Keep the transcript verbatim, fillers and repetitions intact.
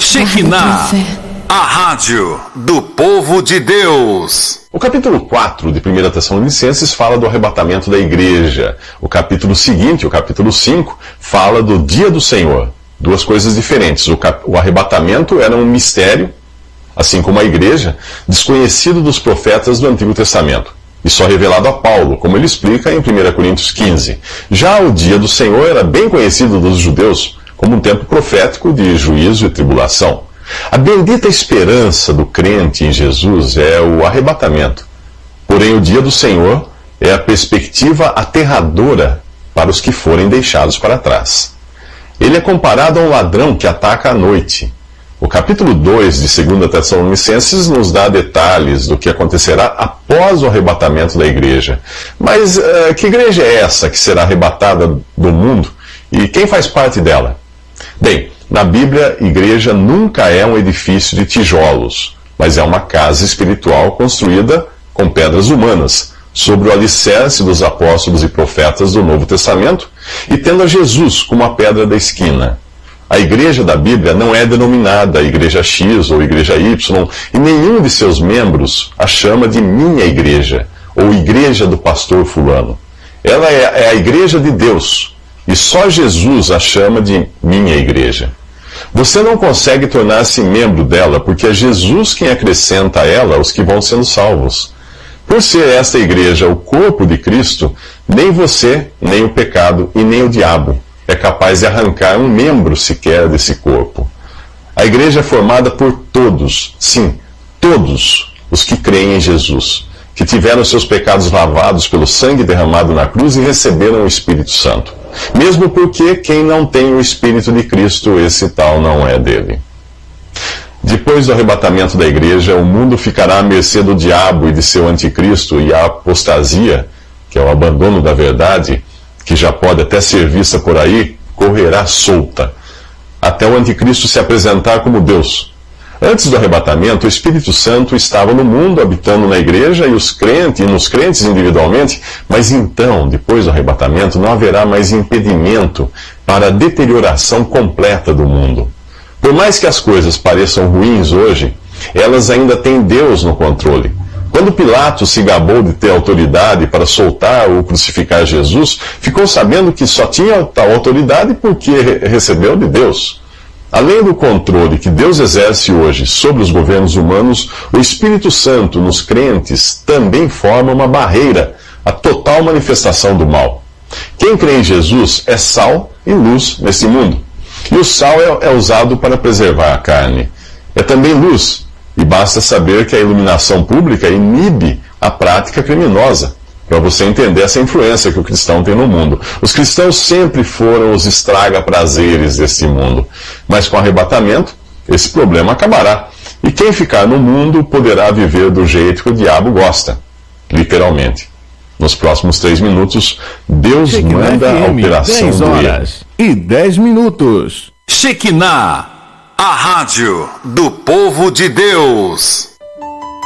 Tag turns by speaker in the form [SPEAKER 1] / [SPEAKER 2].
[SPEAKER 1] Shekinah, a rádio do povo de Deus.
[SPEAKER 2] O capítulo quatro de primeira Tessalonicenses fala do arrebatamento da igreja. O capítulo seguinte, o capítulo cinco, fala do dia do Senhor. Duas coisas diferentes. O, cap... o arrebatamento era um mistério, assim como a igreja, desconhecido dos profetas do Antigo Testamento, e só revelado a Paulo, como ele explica em primeira Coríntios quinze. Já o dia do Senhor era bem conhecido dos judeus como um tempo profético de juízo e tribulação. A bendita esperança do crente em Jesus é o arrebatamento. Porém, o dia do Senhor é a perspectiva aterradora para os que forem deixados para trás. Ele é comparado a um ladrão que ataca à noite. O capítulo dois de segunda Tessalonicenses nos dá detalhes do que acontecerá após o arrebatamento da igreja. Mas uh, que igreja é essa que será arrebatada do mundo? E quem faz parte dela? Bem, na Bíblia, igreja nunca é um edifício de tijolos, mas é uma casa espiritual construída com pedras humanas, sobre o alicerce dos apóstolos e profetas do Novo Testamento, e tendo a Jesus como a pedra da esquina. A igreja da Bíblia não é denominada Igreja X ou Igreja Y, e nenhum de seus membros a chama de minha igreja, ou Igreja do pastor fulano. Ela é, é a igreja de Deus, e só Jesus a chama de minha igreja. Você não consegue tornar-se membro dela, porque é Jesus quem acrescenta a ela os que vão sendo salvos. Por ser esta igreja o corpo de Cristo, nem você, nem o pecado e nem o diabo é capaz de arrancar um membro sequer desse corpo. A igreja é formada por todos, sim, todos os que creem em Jesus, que tiveram seus pecados lavados pelo sangue derramado na cruz e receberam o Espírito Santo. Mesmo porque quem não tem o Espírito de Cristo, esse tal não é dele. Depois do arrebatamento da igreja, o mundo ficará à mercê do diabo e de seu anticristo, e a apostasia, que é o abandono da verdade, que já pode até ser vista por aí, correrá solta, até o anticristo se apresentar como Deus. Antes do arrebatamento, o Espírito Santo estava no mundo, habitando na igreja e os crentes, e nos crentes individualmente, mas então, depois do arrebatamento, não haverá mais impedimento para a deterioração completa do mundo. Por mais que as coisas pareçam ruins hoje, elas ainda têm Deus no controle. Quando Pilatos se gabou de ter autoridade para soltar ou crucificar Jesus, ficou sabendo que só tinha tal autoridade porque recebeu de Deus. Além do controle que Deus exerce hoje sobre os governos humanos, o Espírito Santo nos crentes também forma uma barreira à total manifestação do mal. Quem crê em Jesus é sal e luz nesse mundo. E o sal é, é usado para preservar a carne. É também luz, e basta saber que a iluminação pública inibe a prática criminosa, para você entender essa influência que o cristão tem no mundo. Os cristãos sempre foram os estraga-prazeres deste mundo, mas com o arrebatamento, esse problema acabará. E quem ficar no mundo poderá viver do jeito que o diabo gosta, literalmente. Nos próximos três minutos, Deus
[SPEAKER 3] Shekinah
[SPEAKER 2] manda a operação
[SPEAKER 3] dez horas e dez minutos.
[SPEAKER 1] Shekinah, a rádio do povo de Deus.